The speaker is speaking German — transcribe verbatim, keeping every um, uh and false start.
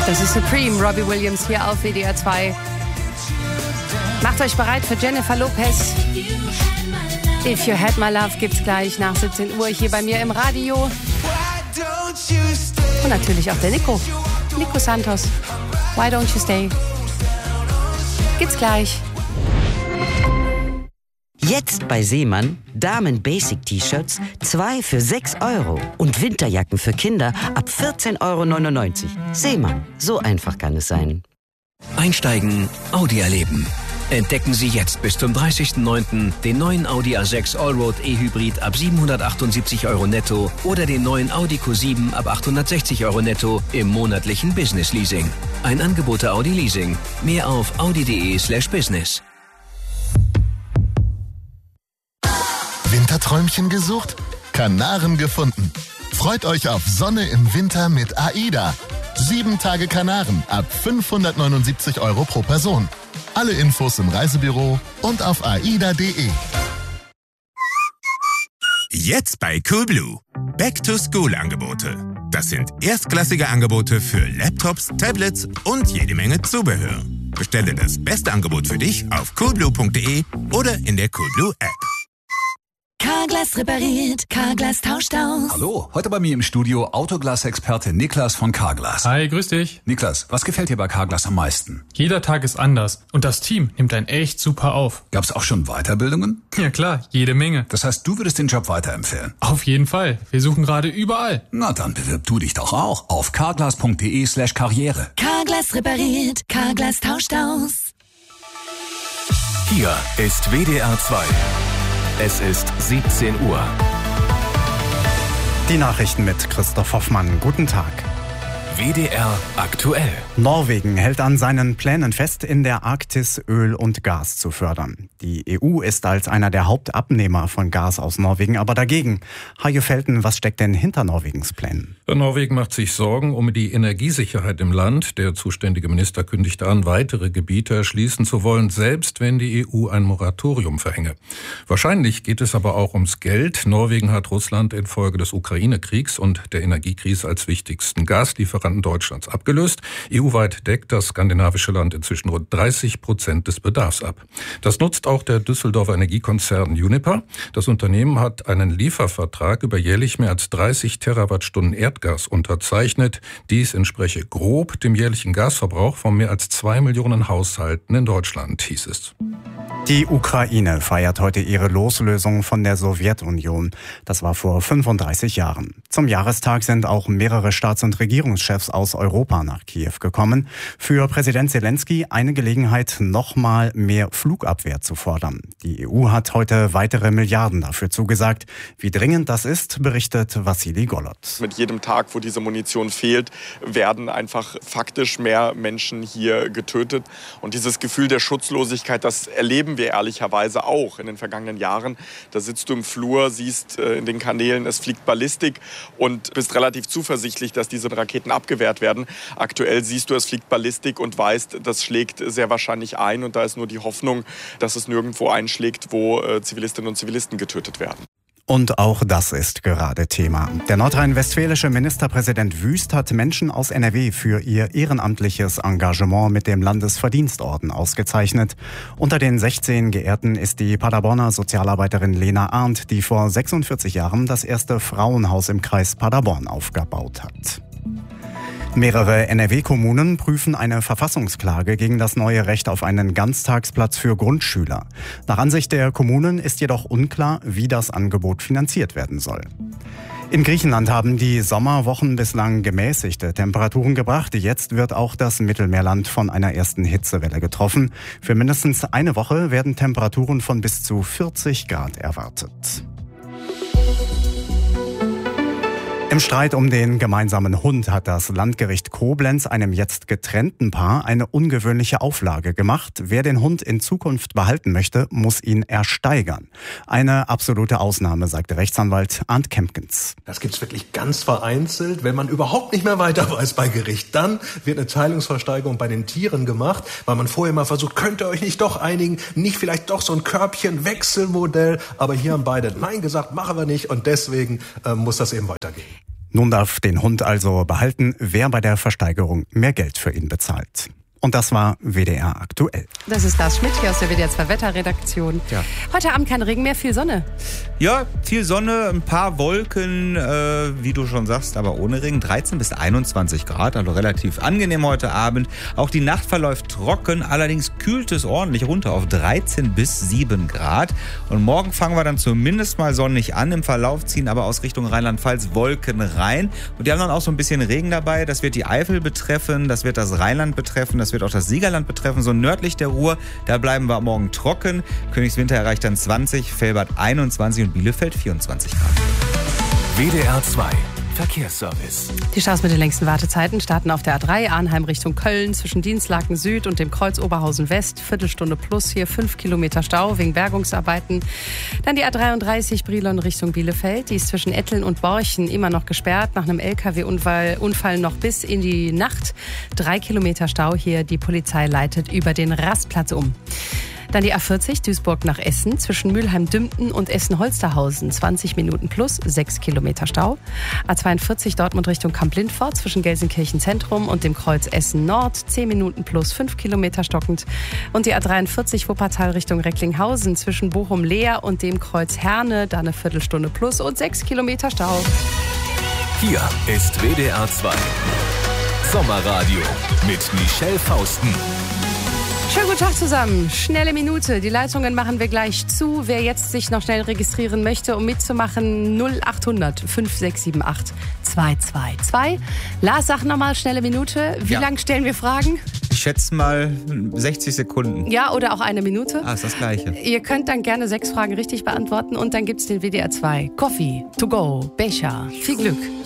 Das ist Supreme, Robbie Williams hier auf W D R zwei. Macht euch bereit für Jennifer Lopez. If You Had My Love gibt's gleich nach siebzehn Uhr hier bei mir im Radio. Und natürlich auch der Nico. Nico Santos. Why Don't You Stay? Gibt's gleich. Jetzt bei Seemann Damen-Basic-T-Shirts zwei für sechs Euro und Winterjacken für Kinder ab vierzehn Euro neunundneunzig. Seemann, so einfach kann es sein. Einsteigen, Audi erleben. Entdecken Sie jetzt bis zum dreißigsten neunten den neuen Audi A sechs Allroad E-Hybrid ab siebenhundertachtundsiebzig Euro netto oder den neuen Audi Q sieben ab achthundertsechzig Euro netto im monatlichen Business Leasing. Ein Angebot der Audi Leasing. Mehr auf audi.de slash business. Winterträumchen gesucht? Kanaren gefunden. Freut euch auf Sonne im Winter mit AIDA. Sieben Tage Kanaren ab fünfhundertneunundsiebzig Euro pro Person. Alle Infos im Reisebüro und auf aida punkt de. Jetzt bei Coolblue. Back-to-School-Angebote. Das sind erstklassige Angebote für Laptops, Tablets und jede Menge Zubehör. Bestelle das beste Angebot für dich auf coolblue punkt de oder in der Coolblue-App. Carglass repariert, Carglass tauscht aus. Hallo, heute bei mir im Studio Autoglas-Experte Niklas von Carglass. Hi, grüß dich. Niklas, was gefällt dir bei Carglass am meisten? Jeder Tag ist anders und das Team nimmt einen echt super auf. Gab's auch schon Weiterbildungen? Ja klar, jede Menge. Das heißt, du würdest den Job weiterempfehlen? Auf jeden Fall. Wir suchen gerade überall. Na, dann bewirb du dich doch auch auf carglass punkt de slash karriere. Carglass repariert, Carglass tauscht aus. Hier ist W D R zwei. Es ist siebzehn Uhr. Die Nachrichten mit Christoph Hoffmann. Guten Tag. W D R aktuell. Norwegen hält an seinen Plänen fest, in der Arktis Öl und Gas zu fördern. Die E U ist als einer der Hauptabnehmer von Gas aus Norwegen aber dagegen. Hajo Felten, was steckt denn hinter Norwegens Plänen? Norwegen macht sich Sorgen um die Energiesicherheit im Land. Der zuständige Minister kündigte an, weitere Gebiete erschließen zu wollen, selbst wenn die E U ein Moratorium verhänge. Wahrscheinlich geht es aber auch ums Geld. Norwegen hat Russland infolge des Ukraine-Kriegs und der Energiekrise als wichtigsten Gaslieferanten Deutschlands abgelöst. E U-weit deckt das skandinavische Land inzwischen rund dreißig Prozent des Bedarfs ab. Das nutzt auch der Düsseldorfer Energiekonzern Uniper. Das Unternehmen hat einen Liefervertrag über jährlich mehr als dreißig Terawattstunden Erdgas unterzeichnet. Dies entspreche grob dem jährlichen Gasverbrauch von mehr als zwei Millionen Haushalten in Deutschland, hieß es. Die Ukraine feiert heute ihre Loslösung von der Sowjetunion. Das war vor fünfunddreißig Jahren. Zum Jahrestag sind auch mehrere Staats- und Regierungschefs aus Europa nach Kiew gekommen. Für Präsident Zelensky eine Gelegenheit, nochmal mehr Flugabwehr zu fordern. Die E U hat heute weitere Milliarden dafür zugesagt. Wie dringend das ist, berichtet Wassili Golod. Mit jedem Tag, wo diese Munition fehlt, werden einfach faktisch mehr Menschen hier getötet. Und dieses Gefühl der Schutzlosigkeit, das erleben wir ehrlicherweise auch in den vergangenen Jahren. Da sitzt du im Flur, siehst äh, in den Kanälen, es fliegt Ballistik und bist relativ zuversichtlich, dass diese Raketen abgewehrt werden. Aktuell siehst du, es fliegt Ballistik und weißt, das schlägt sehr wahrscheinlich ein. Und da ist nur die Hoffnung, dass es nirgendwo einschlägt, wo äh, Zivilistinnen und Zivilisten getötet werden. Und auch das ist gerade Thema. Der nordrhein-westfälische Ministerpräsident Wüst hat Menschen aus N R W für ihr ehrenamtliches Engagement mit dem Landesverdienstorden ausgezeichnet. Unter den sechzehn Geehrten ist die Paderborner Sozialarbeiterin Lena Arndt, die vor sechsundvierzig Jahren das erste Frauenhaus im Kreis Paderborn aufgebaut hat. Mehrere N R W-Kommunen prüfen eine Verfassungsklage gegen das neue Recht auf einen Ganztagsplatz für Grundschüler. Nach Ansicht der Kommunen ist jedoch unklar, wie das Angebot finanziert werden soll. In Griechenland haben die Sommerwochen bislang gemäßigte Temperaturen gebracht. Jetzt wird auch das Mittelmeerland von einer ersten Hitzewelle getroffen. Für mindestens eine Woche werden Temperaturen von bis zu vierzig Grad erwartet. Im Streit um den gemeinsamen Hund hat das Landgericht Koblenz einem jetzt getrennten Paar eine ungewöhnliche Auflage gemacht. Wer den Hund in Zukunft behalten möchte, muss ihn ersteigern. Eine absolute Ausnahme, sagte Rechtsanwalt Arndt Kempkens. Das gibt's wirklich ganz vereinzelt, wenn man überhaupt nicht mehr weiter weiß bei Gericht. Dann wird eine Teilungsversteigerung bei den Tieren gemacht, weil man vorher mal versucht, könnt ihr euch nicht doch einigen, nicht vielleicht doch so ein Körbchen-Wechselmodell. Aber hier haben beide Nein gesagt, machen wir nicht und deswegen äh, muss das eben weitergehen. Nun darf den Hund also behalten, wer bei der Versteigerung mehr Geld für ihn bezahlt. Und das war W D R aktuell. Das ist Lars Schmidt hier aus der W D R zwei Wetterredaktion. Ja. Heute Abend kein Regen mehr, viel Sonne. Ja, viel Sonne, ein paar Wolken, äh, wie du schon sagst, aber ohne Regen. dreizehn bis einundzwanzig Grad, also relativ angenehm heute Abend. Auch die Nacht verläuft trocken, allerdings kühlt es ordentlich runter auf dreizehn bis sieben Grad. Und morgen fangen wir dann zumindest mal sonnig an. Im Verlauf ziehen aber aus Richtung Rheinland-Pfalz Wolken rein. Und die haben dann auch so ein bisschen Regen dabei. Das wird die Eifel betreffen, das wird das Rheinland betreffen, das wird auch das Siegerland betreffen, so nördlich der Ruhr. Da bleiben wir morgen trocken. Königswinter erreicht dann zwanzig, Velbert einundzwanzig und Bielefeld vierundzwanzig Grad. W D R zwei Verkehrsservice. Die Staus mit den längsten Wartezeiten starten auf der A drei, Arnheim Richtung Köln, zwischen Dienstlaken Süd und dem Kreuz Oberhausen West. Viertelstunde plus, hier fünf Kilometer Stau wegen Bergungsarbeiten. Dann die A dreiunddreißig, Brilon Richtung Bielefeld. Die ist zwischen Etteln und Borchen immer noch gesperrt. Nach einem L K W-Unfall Unfall noch bis in die Nacht. Drei Kilometer Stau hier. Die Polizei leitet über den Rastplatz um. Dann die A vierzig, Duisburg nach Essen, zwischen Mülheim-Dümpten und Essen-Holsterhausen. zwanzig Minuten plus, sechs Kilometer Stau. A zweiundvierzig, Dortmund Richtung Kamp-Lindfort, zwischen Gelsenkirchen Zentrum und dem Kreuz Essen Nord. zehn Minuten plus, fünf Kilometer stockend. Und die A dreiundvierzig, Wuppertal Richtung Recklinghausen, zwischen Bochum-Leer und dem Kreuz Herne. Da eine Viertelstunde plus und sechs Kilometer Stau. Hier ist W D R zwei Sommerradio mit Michelle Fausten. Schönen guten Tag zusammen. Schnelle Minute. Die Leitungen machen wir gleich zu. Wer jetzt sich noch schnell registrieren möchte, um mitzumachen, null achthundert fünf sechs sieben acht zwei zwei zwei. Lars, sag nochmal schnelle Minute. Wie Ja. lang stellen wir Fragen? Ich schätze mal sechzig Sekunden. Ja, oder auch eine Minute. Ah, ist das Gleiche. Ihr könnt dann gerne sechs Fragen richtig beantworten und dann gibt's den W D R zwei Coffee to go Becher. Viel Glück.